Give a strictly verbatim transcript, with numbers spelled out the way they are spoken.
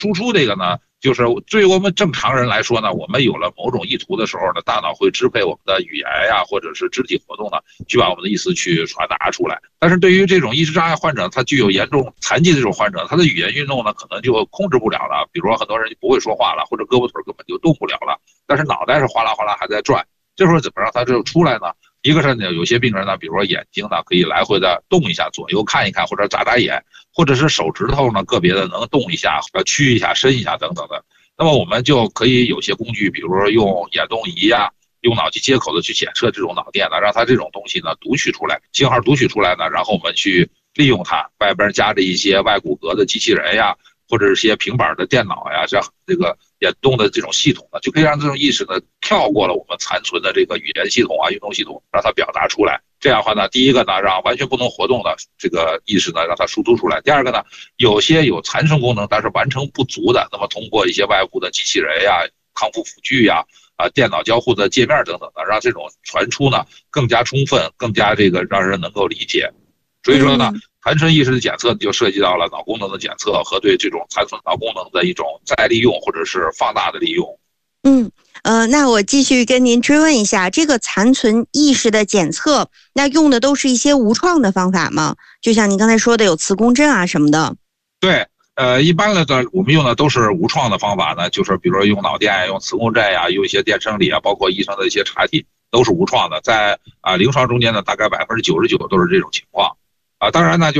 输出这个呢，就是对于我们正常人来说呢，我们有了某种意图的时候呢，大脑会支配我们的语言呀，或者是肢体活动呢，去把我们的意思去传达出来。但是对于这种意识障碍患者，他具有严重残疾的这种患者，他的语言运动呢，可能就控制不了了。比如说很多人就不会说话了，或者胳膊腿根本就动不了了，但是脑袋是哗啦哗啦还在转。这时候怎么让他这出来呢？一个是呢，有些病人呢，比如说眼睛呢可以来回的动一下，左右看一看，或者眨眨眼，或者是手指头呢个别的能动一下，呃屈一下、伸一下等等的。那么我们就可以有些工具，比如说用眼动仪呀、啊，用脑机接口的去检测这种脑电呢，让它这种东西呢读取出来，信号读取出来呢，然后我们去利用它，外边加着一些外骨骼的机器人呀，或者是些平板的电脑呀，这样这个眼动的这种系统呢，就可以让这种意识呢跳过了我们残存的这个语言系统啊、运动系统，让它表达出来。这样的话呢，第一个呢，让完全不能活动的这个意识呢，让它输出出来；第二个呢，有些有残存功能但是完成不足的，那么通过一些外部的机器人呀、康复辅具呀、啊电脑交互的界面等等的，让这种传出呢更加充分、更加这个让人能够理解。所以说呢，残存意识的检测就涉及到了脑功能的检测和对这种残存脑功能的一种再利用或者是放大的利用。 嗯，呃，那我继续跟您追问一下，这个残存意识的检测，那用的都是一些无创的方法吗？就像您刚才说的有磁共振啊什么的。 对，呃，一般的我们用的都是无创的方法呢，就是比如说用脑电、用磁共振呀、用一些电生理啊，包括医生的一些查体，都是无创的。在啊、呃、临床中间呢，大概百分之九十九都是这种情况啊、呃。当然呢，就